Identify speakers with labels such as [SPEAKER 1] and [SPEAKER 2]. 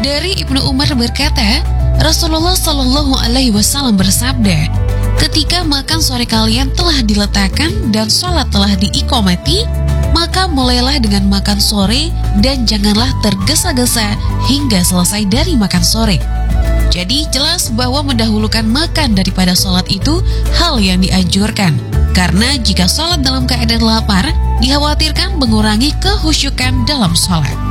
[SPEAKER 1] Dari Ibnu Umar berkata, Rasulullah Shallallahu Alaihi Wasallam bersabda, ketika makan sore kalian telah diletakkan dan sholat telah diiqomati, maka mulailah dengan makan sore dan janganlah tergesa-gesa hingga selesai dari makan sore. Jadi jelas bahwa mendahulukan makan daripada sholat itu hal yang dianjurkan. Karena jika sholat dalam keadaan lapar, dikhawatirkan mengurangi kehusyukan dalam sholat.